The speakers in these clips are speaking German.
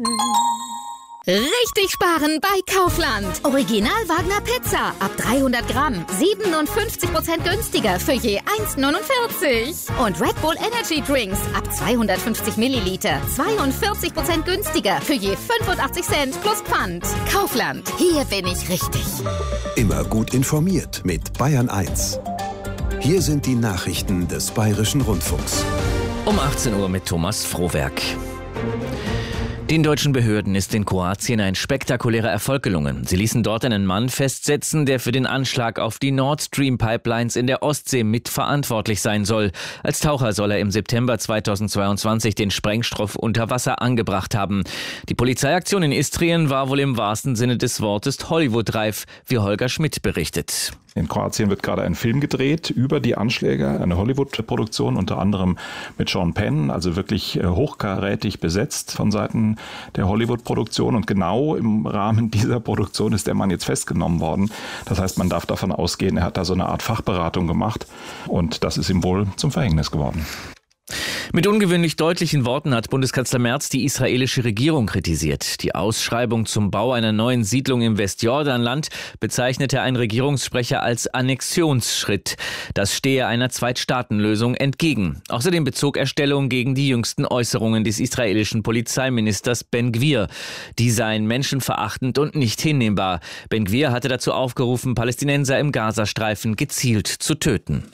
Richtig sparen bei Kaufland. Original Wagner Pizza ab 300 Gramm. 57% günstiger für je 1,49. Und Red Bull Energy Drinks ab 250 Milliliter. 42% günstiger für je 85 Cent plus Pfand. Kaufland, hier bin ich richtig. Immer gut informiert mit Bayern 1. Hier sind die Nachrichten des Bayerischen Rundfunks. Um 18 Uhr mit Thomas Frohwerk. Den deutschen Behörden ist in Kroatien ein spektakulärer Erfolg gelungen. Sie ließen dort einen Mann festsetzen, der für den Anschlag auf die Nord Stream Pipelines in der Ostsee mitverantwortlich sein soll. Als Taucher soll er im September 2022 den Sprengstoff unter Wasser angebracht haben. Die Polizeiaktion in Istrien war wohl im wahrsten Sinne des Wortes Hollywood-reif, wie Holger Schmidt berichtet. In Kroatien wird gerade ein Film gedreht über die Anschläge, eine Hollywood-Produktion, unter anderem mit Sean Penn, also wirklich hochkarätig besetzt von Seiten der Hollywood-Produktion. Und genau im Rahmen dieser Produktion ist der Mann jetzt festgenommen worden. Das heißt, man darf davon ausgehen, er hat da so eine Art Fachberatung gemacht und das ist ihm wohl zum Verhängnis geworden. Mit ungewöhnlich deutlichen Worten hat Bundeskanzler Merz die israelische Regierung kritisiert. Die Ausschreibung zum Bau einer neuen Siedlung im Westjordanland bezeichnete ein Regierungssprecher als Annexionsschritt. Das stehe einer Zweitstaatenlösung entgegen. Außerdem bezog er Stellung gegen die jüngsten Äußerungen des israelischen Polizeiministers Ben-Gvir. Die seien menschenverachtend und nicht hinnehmbar. Ben-Gvir hatte dazu aufgerufen, Palästinenser im Gazastreifen gezielt zu töten.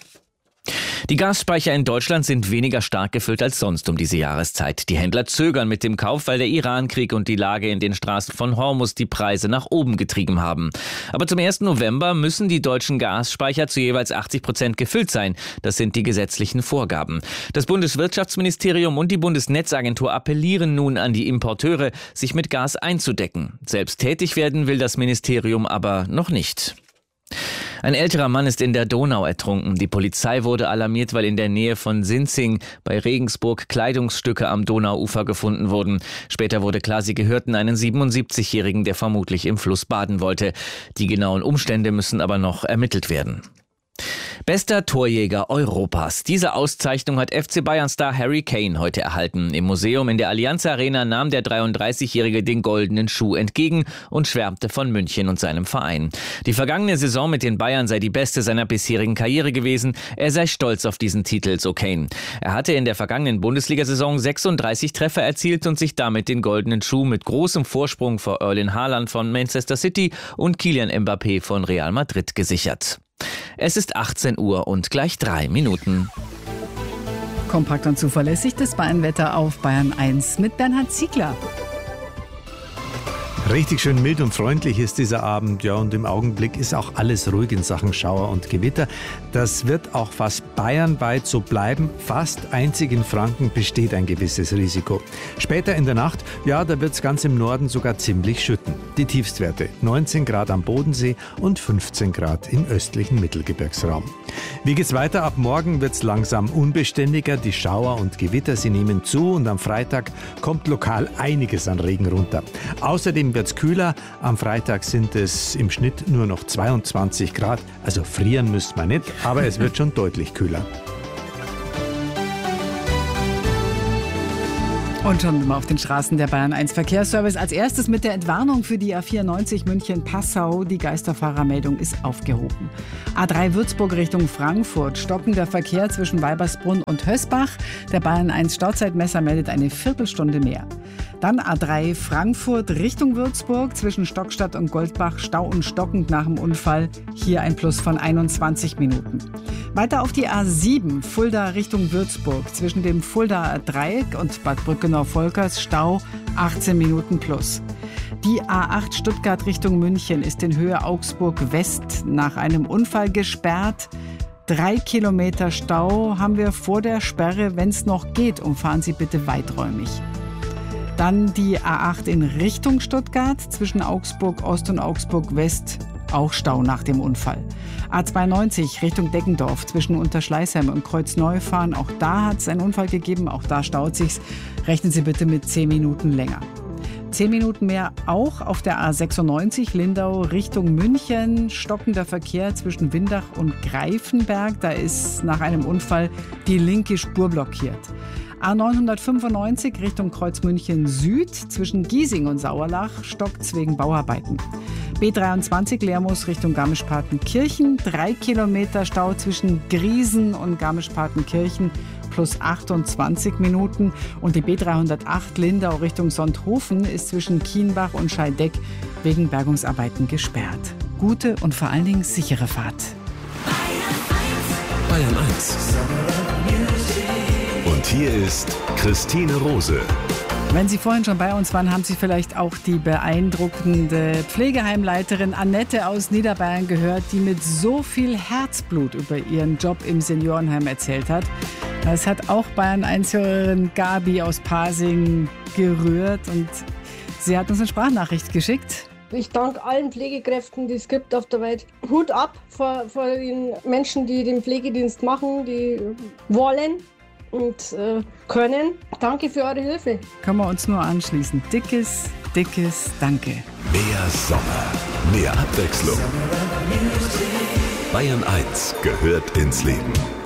Die Gasspeicher in Deutschland sind weniger stark gefüllt als sonst um diese Jahreszeit. Die Händler zögern mit dem Kauf, weil der Irankrieg und die Lage in den Straßen von Hormuz die Preise nach oben getrieben haben. Aber zum 1. November müssen die deutschen Gasspeicher zu jeweils 80% gefüllt sein. Das sind die gesetzlichen Vorgaben. Das Bundeswirtschaftsministerium und die Bundesnetzagentur appellieren nun an die Importeure, sich mit Gas einzudecken. Selbst tätig werden will das Ministerium aber noch nicht. Ein älterer Mann ist in der Donau ertrunken. Die Polizei wurde alarmiert, weil in der Nähe von Sinzing bei Regensburg Kleidungsstücke am Donauufer gefunden wurden. Später wurde klar, sie gehörten einen 77-Jährigen, der vermutlich im Fluss baden wollte. Die genauen Umstände müssen aber noch ermittelt werden. Bester Torjäger Europas. Diese Auszeichnung hat FC Bayern-Star Harry Kane heute erhalten. Im Museum in der Allianz Arena nahm der 33-Jährige den goldenen Schuh entgegen und schwärmte von München und seinem Verein. Die vergangene Saison mit den Bayern sei die beste seiner bisherigen Karriere gewesen. Er sei stolz auf diesen Titel, so Kane. Er hatte in der vergangenen Bundesliga-Saison 36 Treffer erzielt und sich damit den goldenen Schuh mit großem Vorsprung vor Erling Haaland von Manchester City und Kylian Mbappé von Real Madrid gesichert. Es ist 18 Uhr und gleich 3 Minuten. Kompakt und zuverlässig das Bayernwetter auf Bayern 1 mit Bernhard Ziegler. Richtig schön mild und freundlich ist dieser Abend, ja, und im Augenblick ist auch alles ruhig in Sachen Schauer und Gewitter. Das wird auch fast bayernweit so bleiben. Fast einzig in Franken besteht ein gewisses Risiko. Später in der Nacht, ja, da wird es ganz im Norden sogar ziemlich schütten. Die Tiefstwerte 19 Grad am Bodensee und 15 Grad im östlichen Mittelgebirgsraum. Wie geht's weiter? Ab morgen wird's langsam unbeständiger. Die Schauer und Gewitter, sie nehmen zu und am Freitag kommt lokal einiges an Regen runter. Außerdem wird's kühler. Am Freitag sind es im Schnitt nur noch 22 Grad. Also frieren müsste man nicht, aber es wird schon deutlich kühler. Und schon mal auf den Straßen der Bayern 1 Verkehrsservice. Als erstes mit der Entwarnung für die A94 München-Passau. Die Geisterfahrermeldung ist aufgehoben. A3 Würzburg Richtung Frankfurt. Stockender Verkehr zwischen Weibersbrunn und Hösbach. Der Bayern 1 Stauzeitmesser meldet eine Viertelstunde mehr. Dann A3 Frankfurt Richtung Würzburg. Zwischen Stockstadt und Goldbach Stau und stockend nach dem Unfall. Hier ein Plus von 21 Minuten. Weiter auf die A7 Fulda Richtung Würzburg. Zwischen dem Fuldaer Dreieck und Bad Brückenau-Volkers Stau 18 Minuten plus. Die A8 Stuttgart Richtung München ist in Höhe Augsburg West nach einem Unfall gesperrt. 3 Kilometer Stau haben wir vor der Sperre. Wenn es noch geht, umfahren Sie bitte weiträumig. Dann die A8 in Richtung Stuttgart zwischen Augsburg Ost und Augsburg West. Auch Stau nach dem Unfall. A92 Richtung Deggendorf zwischen Unterschleißheim und Kreuzneufahren. Auch da hat es einen Unfall gegeben. Auch da staut sich's. Rechnen Sie bitte mit 10 Minuten länger. 10 Minuten mehr auch auf der A96 Lindau Richtung München. Stockender Verkehr zwischen Windach und Greifenberg. Da ist nach einem Unfall die linke Spur blockiert. A995 Richtung Kreuz München Süd zwischen Giesing und Sauerlach stockt's wegen Bauarbeiten. B23 Lermoos Richtung Garmisch-Partenkirchen, 3 Kilometer Stau zwischen Griesen und Garmisch-Partenkirchen plus 28 Minuten. Und die B308 Lindau Richtung Sonthofen ist zwischen Kienbach und Scheideck wegen Bergungsarbeiten gesperrt. Gute und vor allen Dingen sichere Fahrt. Bayern 1. Und hier ist Christine Rose. Wenn Sie vorhin schon bei uns waren, haben Sie vielleicht auch die beeindruckende Pflegeheimleiterin Annette aus Niederbayern gehört, die mit so viel Herzblut über ihren Job im Seniorenheim erzählt hat. Das hat auch Bayern 1-Hörerin Gabi aus Pasing gerührt und sie hat uns eine Sprachnachricht geschickt. Ich danke allen Pflegekräften, die es gibt auf der Welt. Hut ab vor den Menschen, die den Pflegedienst machen, die wollen und können. Danke für eure Hilfe. Können wir uns nur anschließen. Dickes, dickes Danke. Mehr Sommer, mehr Abwechslung. Bayern 1 gehört ins Leben.